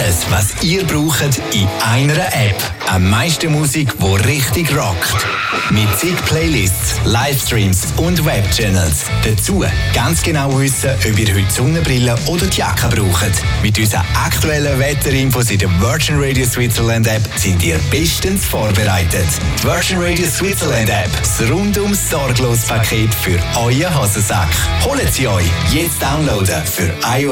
Alles, was ihr braucht, in einer App. Am meisten Musik, die richtig rockt. Mit zig Playlists, Livestreams und Webchannels. Dazu ganz genau wissen, ob ihr heute Sonnenbrille oder die Jacke braucht. Mit unseren aktuellen Wetterinfos in der Virgin Radio Switzerland App sind ihr bestens vorbereitet. Die Virgin Radio Switzerland App, das rundum sorglos Paket für euren Hosensack. Holt sie euch jetzt downloaden für iOS